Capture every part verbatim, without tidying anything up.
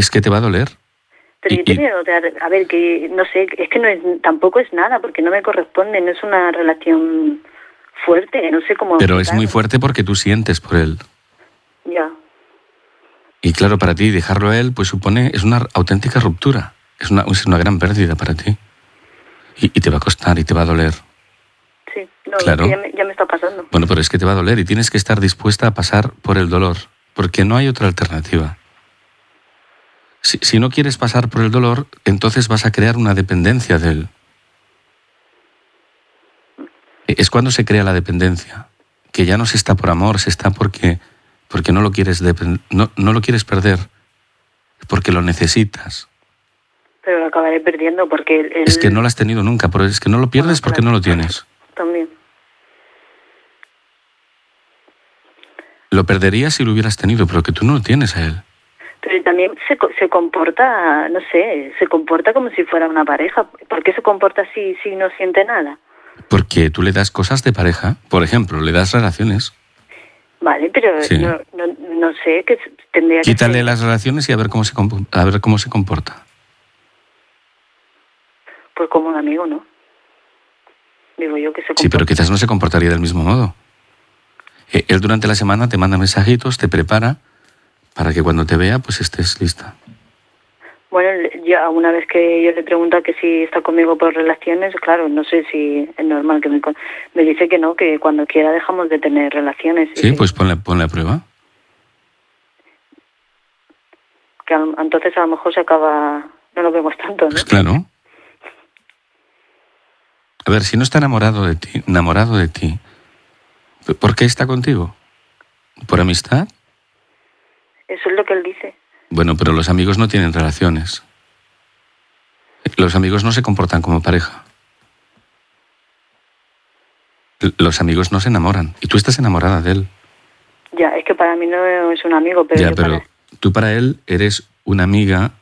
es que te va a doler. Pero Y- yo tenía otra, a ver, que no sé, es que no es, tampoco es nada, porque no me corresponde, no es una relación fuerte, no sé cómo Pero es muy explicarlo. fuerte porque tú sientes por él. Ya, Y claro, para ti dejarlo a él pues supone, es una auténtica ruptura. Es una, es una gran pérdida para ti. Y, y te va a costar y te va a doler. sí, no, Claro. es que ya, me, ya me está pasando. Bueno, pero es que te va a doler y tienes que estar dispuesta a pasar por el dolor, porque no hay otra alternativa. Si, si no quieres pasar por el dolor, entonces vas a crear una dependencia de él. Es cuando se crea la dependencia, que ya no se está por amor, se está porque, porque no lo quieres depend- no, no lo quieres perder, porque lo necesitas. Pero lo acabaré perdiendo porque él... Es que no lo has tenido nunca, pero es que no lo pierdes Bueno, porque claro. no lo tienes. También. Lo perderías si lo hubieras tenido, pero que tú no lo tienes a él. Pero también se, co- se comporta, no sé, se comporta como si fuera una pareja. ¿Por qué se comporta así si no siente nada? Porque tú le das cosas de pareja, por ejemplo, le das relaciones. Vale, pero Sí. no, no, no sé, que s- tendría que Quítale ser... las relaciones y a ver cómo se compo- a ver cómo se comporta. Pues como un amigo, ¿no? Digo yo que se comporta... Sí, pero quizás no se comportaría del mismo modo. Eh, Él durante la semana te manda mensajitos, te prepara para que cuando te vea, pues estés lista. Bueno, ya una vez que yo le pregunto que si está conmigo por relaciones, claro, no sé si es normal que me... con- Me dice que no, que cuando quiera dejamos de tener relaciones. y Sí, que- pues ponle, ponle a prueba. Que a- entonces a lo mejor se acaba... No lo vemos tanto, ¿no? Pues claro. A ver, si no está enamorado de ti, enamorado de ti, ¿por qué está contigo? ¿Por amistad? Eso es lo que él dice. Bueno, pero los amigos no tienen relaciones. Los amigos no se comportan como pareja. L- Los amigos no se enamoran. Y tú estás enamorada de él. Ya, es que para mí no es un amigo, pero ya, yo pero para... tú para él eres una amiga.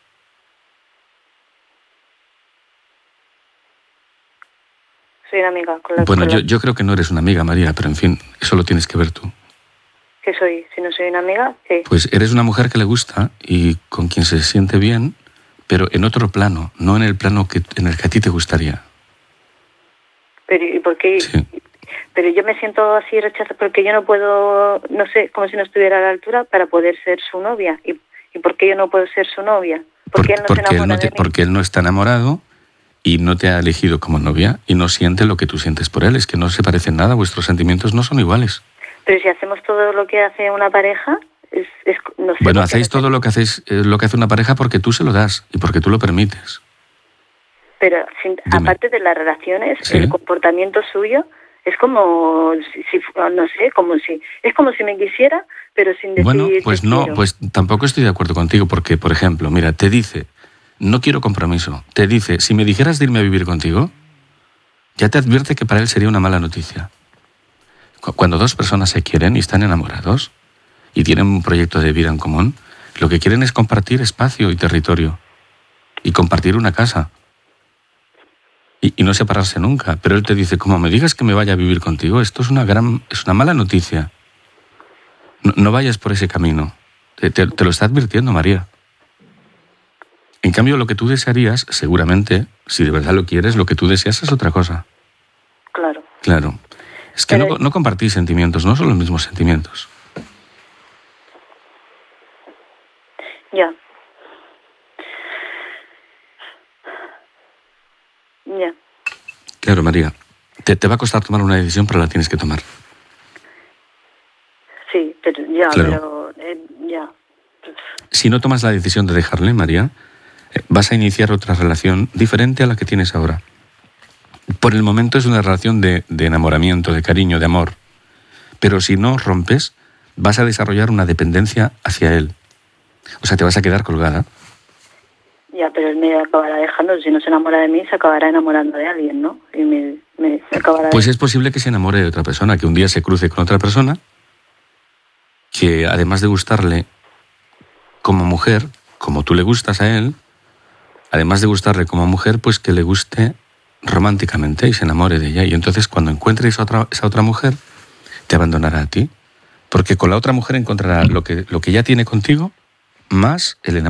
Soy una amiga con la, Bueno, con yo, la- yo creo que no eres una amiga, María, pero en fin, eso lo tienes que ver tú. ¿Qué soy? Si no soy una amiga, ¿qué? Pues eres una mujer que le gusta y con quien se siente bien, pero en otro plano, no en el plano que, en el que a ti te gustaría. Pero, ¿y por qué? Sí. Pero yo me siento así rechazada porque yo no puedo, no sé, como si no estuviera a la altura para poder ser su novia. ¿Y, y por qué yo no puedo ser su novia? ¿Por qué él no se porque, él enamora no te- de mí? porque él no está enamorado y no te ha elegido como novia y no siente lo que tú sientes por él. Es que no se parecen nada, vuestros sentimientos no son iguales. Pero si hacemos todo lo que hace una pareja, es, es no sé. Bueno, por qué hacéis no sé. todo lo que hacéis, eh, lo que hace una pareja porque tú se lo das y porque tú lo permites. Pero sin- Dime. aparte de las relaciones, Sí. el comportamiento suyo es como si, si- no sé, como si es como si me quisiera, pero sin decir Bueno, pues te no, quiero. pues tampoco estoy de acuerdo contigo porque, por ejemplo, mira, te dice, no quiero compromiso. Te dice, si me dijeras de irme a vivir contigo, ya te advierte que para él sería una mala noticia. Cu- Cuando dos personas se quieren y están enamorados y tienen un proyecto de vida en común, lo que quieren es compartir espacio y territorio y compartir una casa y, y no separarse nunca. Pero él te dice, como me digas que me vaya a vivir contigo, esto es una gran, es una mala noticia. No, no vayas por ese camino. Te, te- te lo está advirtiendo, María. En cambio, lo que tú desearías, seguramente, si de verdad lo quieres, lo que tú deseas es otra cosa. Claro. Claro. Es que Pero- no, no compartís sentimientos, no son los mismos sentimientos. Ya. Ya. Claro, María. Te, te va a costar tomar una decisión, pero la tienes que tomar. Sí, pero ya, Claro. pero eh, ya. Si no tomas la decisión de dejarle, María, eh, vas a iniciar otra relación diferente a la que tienes ahora. Por el momento es una relación de, de enamoramiento, de cariño, de amor. Pero si no rompes, vas a desarrollar una dependencia hacia él. O sea, te vas a quedar colgada. Ya, pero él me acabará dejando. Si no se enamora de mí, se acabará enamorando de alguien, ¿no? Y me, me acabará... Pues es posible que se enamore de otra persona, que un día se cruce con otra persona, que además de gustarle como mujer, como tú le gustas a él, además de gustarle como mujer, pues que le guste románticamente y se enamore de ella. Y entonces cuando encuentre esa otra, esa otra mujer, te abandonará a ti. Porque con la otra mujer encontrará lo que, lo que ya tiene contigo, más el enamoramiento.